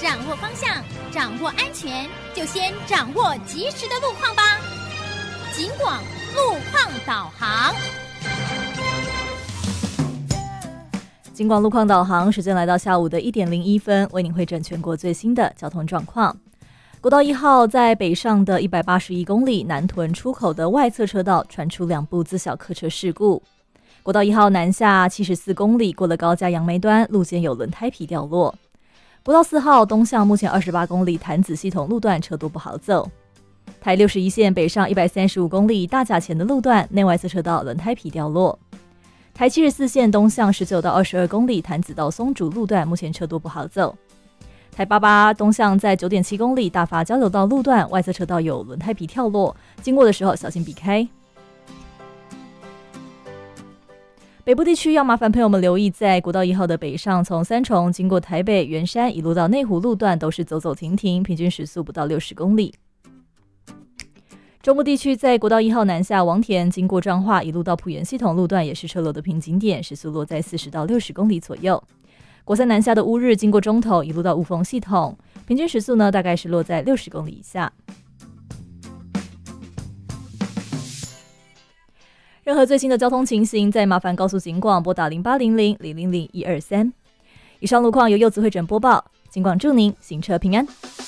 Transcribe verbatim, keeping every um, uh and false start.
掌握方向，掌握安全，就先掌握及时的路况吧。警广路况导航。 警广路况导航，时间来到下午的一点零一分，为您会诊全国最新的交通状况。国道一号在北上的一百八十一公里南屯出口的外侧车道传出两部自小客车事故。国道一号南下七十四公里，过了高架杨梅端，路肩有轮胎皮掉落。国道四号东向目前二十八公里潭子系统路段车多不好走。台六十一线北上一百三十五公里大甲前的路段内外侧车道轮胎皮掉落。台七十四线东向十九到二十二公里潭子到松竹路段目前车多不好走。台八八东向在九点七公里大发交流道路段外侧车道有轮胎皮跳落，经过的时候小心避开。北部地区要麻烦朋友们留意，在国道一号的北上，从三重经过台北、圆山一路到内湖路段都是走走停停，平均时速不到六十公里。中部地区在国道一号南下王田经过彰化一路到埔园系统路段也是车流的瓶颈点，时速落在四十到六十公里左右。国三南下的乌日经过中头一路到雾峰系统，平均时速呢大概是落在六十公里以下。任何最新的交通情形，再麻烦高速警广拨打零八零零零零零一二三。以上路况由柚子会诊播报，警广祝您行车平安。